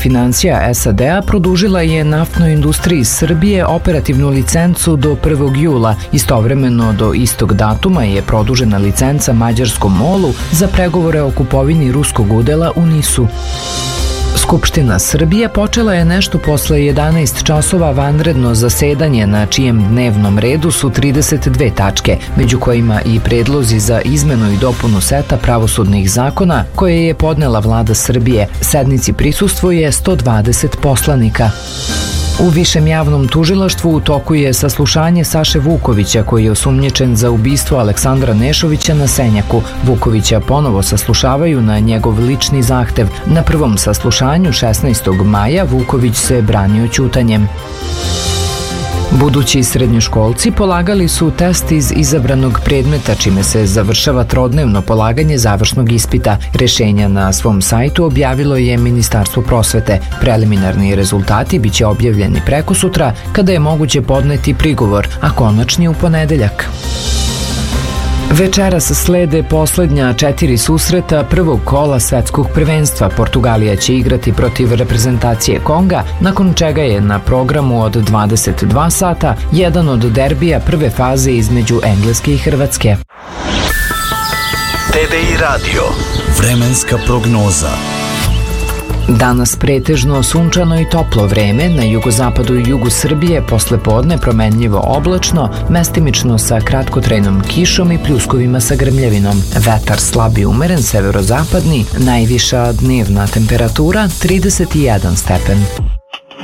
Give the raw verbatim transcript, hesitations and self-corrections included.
finansija S A D-a produžila je naftnoj industriji Srbije operativnu licencu do prvog jula. Istovremeno do istog datuma je produžena licenca mađarskom MOL-u za pregovore o kupovini ruskog udela u NIS-u. Skupština Srbije počela je nešto posle jedanaest časova vanredno zasedanje na čijem dnevnom redu su trideset dve tačke, među kojima i predlozi za izmenu i dopunu seta pravosudnih zakona koje je podnela vlada Srbije. Sednici prisustvuje sto dvadeset poslanika. U Višem javnom tužilaštvu u toku je saslušanje Saše Vukovića koji je osumnjičen za ubistvo Aleksandra Nešovića na Senjaku. Vukovića ponovo saslušavaju na njegov lični zahtev. Na prvom saslušanju šesnaestog maja Vuković se branio ćutanjem. Budući srednjoškolci polagali su test iz izabranog predmeta, čime se završava trodnevno polaganje završnog ispita. Rešenja na svom sajtu objavilo je Ministarstvo prosvete. Preliminarni rezultati biće objavljeni prekosutra, kada je moguće podneti prigovor, a konačni u ponedeljak. Večeras slede poslednja četiri susreta prvog kola svetskog prvenstva. Portugalija će igrati protiv reprezentacije Konga, nakon čega je na programu od dvadeset dva sata jedan od derbija prve faze između Engleske i Hrvatske. T V I radio. Vremenska prognoza. Danas pretežno sunčano i toplo vreme, na jugozapadu i jugu Srbije posle podne promenljivo oblačno, mestimično sa kratkotrajnom kišom i pljuskovima sa grmljavinom. Vetar slab i umeren severozapadni, najviša dnevna temperatura trideset jedan stepen.